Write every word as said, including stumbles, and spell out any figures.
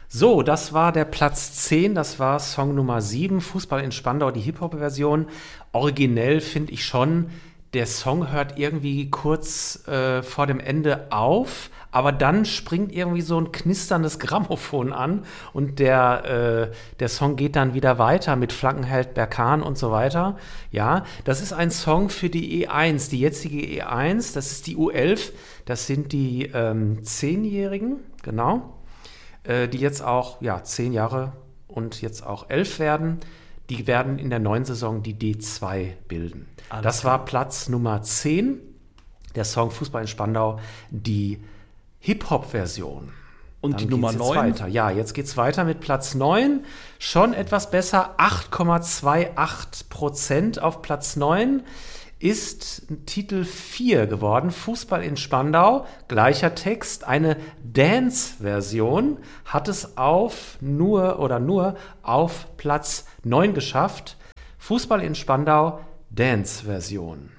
So, das war der Platz zehn, das war Song Nummer sieben, Fußball in Spandau, die Hip-Hop-Version. Originell finde ich schon, der Song hört irgendwie kurz äh, vor dem Ende auf, aber dann springt irgendwie so ein knisterndes Grammophon an und der, äh, der Song geht dann wieder weiter mit Flankenheld Berkan und so weiter. Ja, das ist ein Song für die E eins, die jetzige E eins, das ist die U elf, das sind die ähm, Zehnjährigen, genau. Die jetzt auch ja, zehn Jahre und jetzt auch elf werden, die werden in der neuen Saison die D zwei bilden. Alles das war klar. Platz Nummer zehn, der Song Fußball in Spandau, die Hip-Hop-Version. Und Dann die Nummer neun? Weiter. Ja, jetzt geht's weiter mit Platz neun. Schon etwas besser, acht Komma achtundzwanzig Prozent auf Platz neun. Ist Titel vier geworden, Fußball in Spandau, gleicher Text, eine Dance-Version, hat es auf nur oder nur auf Platz neun geschafft. Fußball in Spandau, Dance-Version.